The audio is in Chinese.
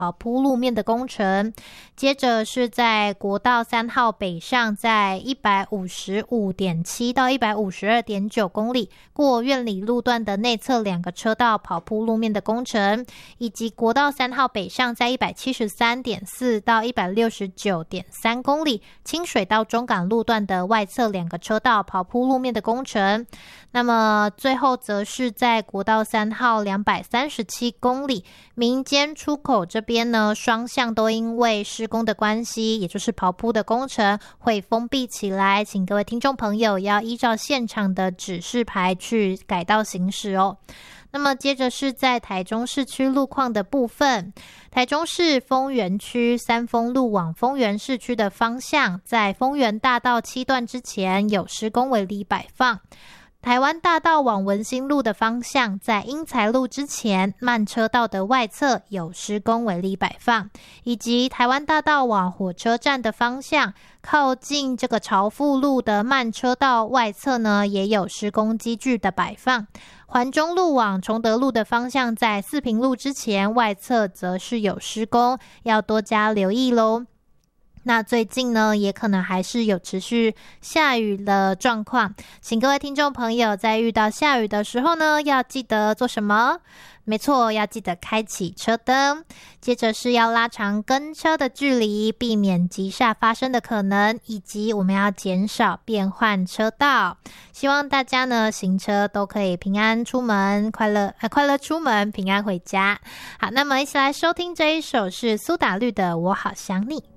跑铺路面的工程。接着是在国道3号北上，在 155.7 到 152.9 公里过苑里路段的内侧2个车道跑铺路面的工程，以及国道3号北上在 173.4 到 169.3 公里清水到中港路段的外侧2个车道跑铺路面的工程。那么最后则是在国道3号237公里民间出口这边呢，双向都因为施工的关系，也就是跑铺的工程会封闭起来，请各位听众朋友要依照现场的指示牌去改道行驶哦。那么接着是在台中市区路况的部分，台中市丰原区三丰路往丰原市区的方向，在丰原大道7段之前有施工围篱摆放。台湾大道往文心路的方向，在英才路之前慢车道的外侧有施工围篱摆放，以及台湾大道往火车站的方向，靠近这个朝富路的慢车道外侧呢，也有施工机具的摆放。环中路往崇德路的方向，在四平路之前外侧则是有施工，要多加留意咯。那最近呢，也可能还是有持续下雨的状况，请各位听众朋友在遇到下雨的时候呢，要记得做什么？没错，要记得开启车灯，接着是要拉长跟车的距离，避免急刹发生的可能，以及我们要减少变换车道。希望大家呢行车都可以平安出门，快乐出门，平安回家。好，那么一起来收听这一首是苏打绿的《我好想你》。